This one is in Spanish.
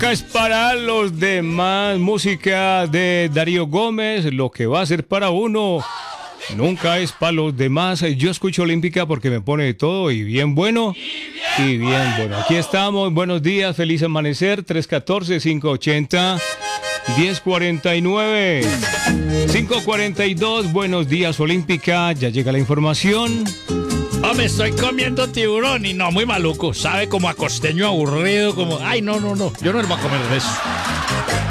nunca es para los demás. Música de Darío Gómez, lo que va a ser para uno nunca es para los demás. Yo escucho Olímpica porque me pone de todo y bien bueno. Y bien bueno. Aquí estamos. Buenos días, feliz amanecer. 314-580-1049. 542. Buenos días, Olímpica. Ya llega la información. Me estoy comiendo tiburón y no, muy maluco. Sabe como a costeño aburrido, como... Ay, no. Yo no me voy a comer de eso.